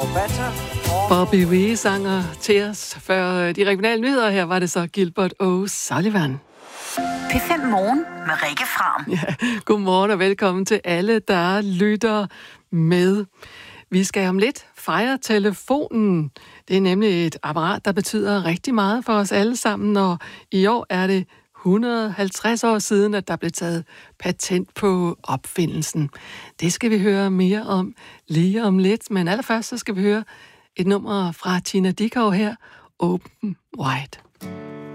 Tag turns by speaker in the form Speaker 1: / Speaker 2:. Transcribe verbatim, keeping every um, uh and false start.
Speaker 1: Bobby Wee sanger til os før de regionale nyheder. Her var det så Gilbert O'Sullivan.
Speaker 2: P fem Morgen med Rikke Fram.
Speaker 1: Ja, godmorgen og velkommen til alle, der lytter med. Vi skal om lidt fejre telefonen. Det er nemlig et apparat, der betyder rigtig meget for os alle sammen, og i år er det et hundrede og halvtreds år siden, at der blev taget patent på opfindelsen. Det skal vi høre mere om lige om lidt, men allerførst så skal vi høre et nummer fra Tina Dickow her, Open Wide.